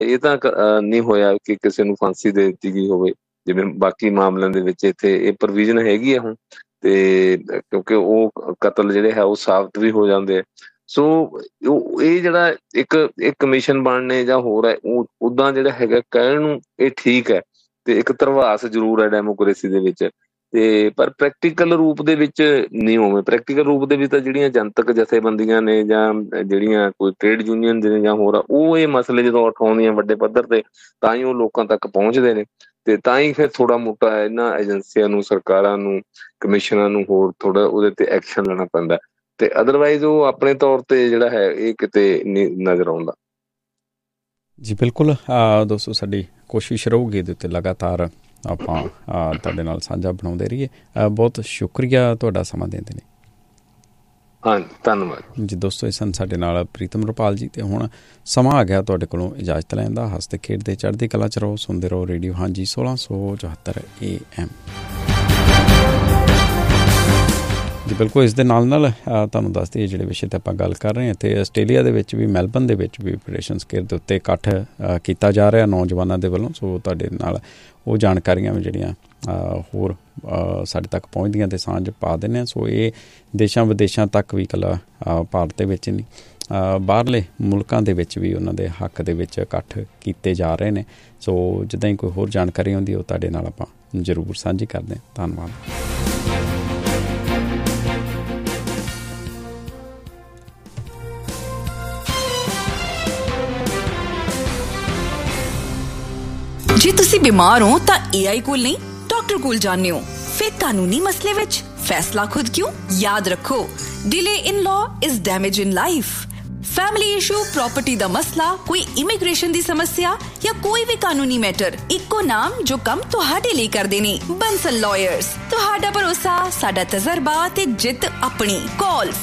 ਇਹ ਤਾਂ ਨਹੀਂ ਹੋਇਆ ਕਿ ਕਿਸੇ ਨੂੰ ਫਾਂਸੀ ਦੇ ਦਿੱਤੀ ਗਈ ਹੋਵੇ ਜਿਵੇਂ ਬਾਕੀ ਮਾਮਲਿਆਂ ਦੇ ਵਿੱਚ ਇੱਥੇ ਇਹ ਪ੍ਰੋਵੀਜ਼ਨ ਹੈਗੀ ਆ ਹੁਣ। ਤੇ ਕਿਉਂਕਿ ਉਹ ਕਤਲ ਜਿਹੜੇ ਹੈ ਉਹ ਸਾਬਤ ਵੀ ਹੋ ਜਾਂਦੇ ਆ। ਸੋ ਇਹ ਜਿਹੜਾ ਇੱਕ ਕਮਿਸ਼ਨ ਬਣਨੇ ਜਾਂ ਹੋਰ ਹੈ ਉਹ ਉੱਦਾਂ ਜਿਹੜਾ ਹੈਗਾ ਕਹਿਣ ਨੂੰ ਇਹ ਠੀਕ ਹੈ ਤੇ ਇੱਕ ਧਰਵਾਸ ਜ਼ਰੂਰ ਹੈ ਡੈਮੋਕ੍ਰੇਸੀ ਦੇ ਵਿੱਚ। ਤੇ ਪਰ ਪ੍ਰੈਕਟੀਕਲ ਰੂਪ ਦੇ ਵਿੱਚ ਨਹੀਂ ਹੋਵੇ। ਪ੍ਰੈਕਟੀਕਲ ਰੂਪ ਦੇ ਵਿੱਚ ਤਾਂ ਜਿਹੜੀਆਂ ਜਨਤਕ ਜਥੇਬੰਦੀਆਂ ਨੇ ਜਾਂ ਜਿਹੜੀਆਂ ਕੋਈ ਟ੍ਰੇਡ ਯੂਨੀਅਨ ਦੇ ਨੇ ਜਾਂ ਹੋਰ ਆ, ਉਹ ਇਹ ਮਸਲੇ ਜਦੋਂ ਉਠਾਉਂਦੀਆਂ ਵੱਡੇ ਪੱਧਰ ਤੇ ਤਾਂ ਹੀ ਉਹ ਲੋਕਾਂ ਤੱਕ ਪਹੁੰਚਦੇ ਨੇ। ਤੇ ਤਾਂ ਹੀ ਫਿਰ ਥੋੜਾ ਮੋਟਾ ਇਹਨਾਂ ਏਜੰਸੀਆਂ ਨੂੰ, ਸਰਕਾਰਾਂ ਨੂੰ, ਕਮਿਸ਼ਨਾਂ ਨੂੰ ਹੋਰ ਥੋੜਾ ਉਹਦੇ ਤੇ ਐਕਸ਼ਨ ਲੈਣਾ ਪੈਂਦਾ। ਤੇ ਅਦਰਵਾਈਜ਼ ਉਹ ਆਪਣੇ ਤੌਰ ਤੇ ਜਿਹੜਾ ਹੈ ਇਹ ਕਿਤੇ ਨਹੀਂ ਨਜ਼ਰ ਆਉਂਦਾ। ਜੀ ਬਿਲਕੁਲ ਦੋਸਤੋ, ਸਾਡੀ ਕੋਸ਼ਿਸ਼ ਰਹੂਗੀ ਇਹਦੇ ਉੱਤੇ ਲਗਾਤਾਰ ਆਪਾਂ ਤੁਹਾਡੇ ਨਾਲ ਸਾਂਝਾ ਬਣਾਉਂਦੇ ਰਹੀਏ। ਬਹੁਤ ਸ਼ੁਕਰੀਆ ਤੁਹਾਡਾ ਸਮਾਂ ਦੇਣ ਦੇ ਲਈ। ਹਾਂਜੀ, ਧੰਨਵਾਦ ਜੀ ਦੋਸਤੋ। ਇਹ ਸਨ ਸਾਡੇ ਨਾਲ ਪ੍ਰੀਤਮ ਰੁਪਾਲ ਜੀ। ਤੇ ਹੁਣ ਸਮਾਂ ਆ ਗਿਆ ਤੁਹਾਡੇ ਕੋਲੋਂ ਇਜਾਜ਼ਤ ਲੈਣ ਦਾ। ਹੱਸਦੇ ਖੇਡਦੇ ਚੜ੍ਹਦੀ ਕਲਾ 'ਚ ਰਹੋ, ਸੁਣਦੇ ਰਹੋ ਰੇਡੀਓ ਹਾਂਜੀ 1674 AM ਜੀ। ਬਿਲਕੁਲ ਇਸ ਦੇ ਨਾਲ ਤੁਹਾਨੂੰ ਦੱਸ ਦਈਏ ਜਿਹੜੇ ਵਿਸ਼ੇ 'ਤੇ ਆਪਾਂ ਗੱਲ ਕਰ ਰਹੇ ਹਾਂ, ਇੱਥੇ ਆਸਟ੍ਰੇਲੀਆ ਦੇ ਵਿੱਚ ਵੀ, ਮੈਲਬਨ ਦੇ ਵਿੱਚ ਵੀ ਆਪਰੇਸ਼ਨ ਸਕੇਅਰ ਦੇ ਉੱਤੇ ਇਕੱਠ ਕੀਤਾ ਜਾ ਰਿਹਾ ਨੌਜਵਾਨਾਂ ਦੇ ਵੱਲੋਂ। ਸੋ ਤੁਹਾਡੇ ਨਾਲ ਉਹ ਜਾਣਕਾਰੀਆਂ ਵੀ ਜਿਹੜੀਆਂ ਹੋਰ ਸਾਡੇ ਤੱਕ ਪਹੁੰਚਦੀਆਂ ਤੇ ਸਾਂਝ ਪਾ ਦਿੰਦੇ ਹਾਂ। ਸੋ ਇਹ ਦੇਸ਼ਾਂ ਵਿਦੇਸ਼ਾਂ ਤੱਕ ਵੀ ਇਕੱਲਾ ਭਾਰਤ ਦੇ ਵਿੱਚ ਨਹੀਂ, ਬਾਹਰਲੇ ਮੁਲਕਾਂ ਦੇ ਵਿੱਚ ਵੀ ਉਹਨਾਂ ਦੇ ਹੱਕ ਦੇ ਵਿੱਚ ਇਕੱਠ ਕੀਤੇ ਜਾ ਰਹੇ ਨੇ। ਸੋ ਜਿੱਦਾਂ ਹੀ ਕੋਈ ਹੋਰ ਜਾਣਕਾਰੀ ਹੁੰਦੀ ਉਹ ਤੁਹਾਡੇ ਨਾਲ ਆਪਾਂ ਜ਼ਰੂਰ ਸਾਂਝੀ ਕਰਦੇ ਹਾਂ। ਧੰਨਵਾਦ। ਜੇ ਤੁਸੀਂ ਬਿਮਾਰ ਹੋ ਤਾਂ AI ਕੋਲ ਨਹੀਂ, ਡਾਕਟਰ ਕੋਲ ਜਾਂਦੇ ਹੋ। ਫਿਰ ਕਾਨੂੰਨੀ ਮਸਲੇ ਵਿੱਚ ਫੈਸਲਾ ਖੁਦ ਕਿਉਂ? ਯਾਦ ਰੱਖੋ, delay in law is damage in life. Family issue, property दा मसला, कोई इमिग्रेशन दी समस्या या कोई भी कानूनी मैटर, इको नाम जो कम तुहाडे लिए करदे ने, बंसल लॉयर्स। तुहाडा भरोसा, साडा तजर्बा ते जित अपनी। कॉल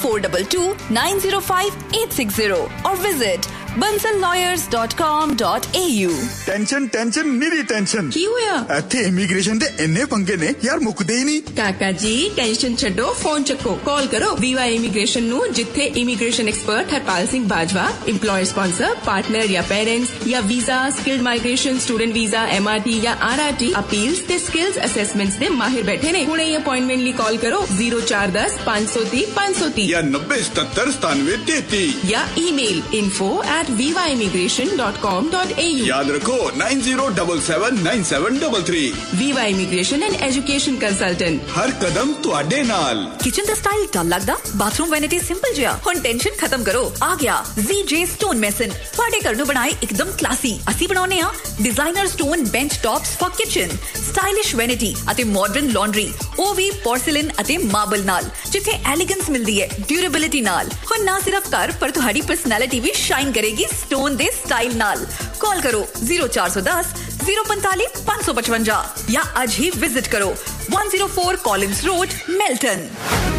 422905 और विजिट bansallawyers.com.au। टेंशन निरी टेंशन की होया? इत्थे इमिग्रेशन दे इन्ने पंगे ने यार, मुकदे ही नहीं। काका जी टेंशन छड्डो, फोन चक्को, कॉल करो VY इमिग्रेशन नु, जिथे immigration expert Harpal Singh Bajwa, employer sponsor, partner या पेरेंट्स या visa, skilled migration, student visa, MRT या RRT अपील्स ते स्किल्स असेसमेंट्स दे माहिर बैठे ने। हुणे अपॉइंटमेंट लिए कॉल करो 0410 530 530 या 9077 93 या ईमेल info@vyimmigration.com.au। याद रखो 90779733। VY immigration and education consultant, हर कदम तुहाडे नाल। किचन दा स्टाइल डल लगदा? बाथरूम वैनिटी सिंपल जिहा? हुण टेंशन खत्म करो, आ गया ZJ स्टोन मेसन। तुहाडे घर नूं बनाए एकदम क्लासी। असीं बनाउने आ designer stone bench tops for kitchen, stylish vanity अते मॉडर्न लॉन्ड्री, ਉਹ ਵੀ पोर्सिलेन ਅਤੇ मार्बल नाल, जिथे एलिगेंस मिलदी है ड्यूरेबिलिटी नाल। हुण ना सिर्फ घर पर तुहाडी पर्सनैलिटी भी शाइन करेगी स्टोन दे स्टाइल नाल। कॉल करो 0410 045 555 या आज ही विजिट करो 104 कॉलिंस रोड, मेल्टन।